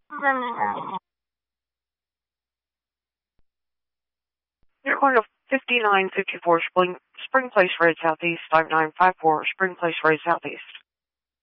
You're going to 5954 Spring Place Road Southeast, 5954 Spring Place Road Southeast.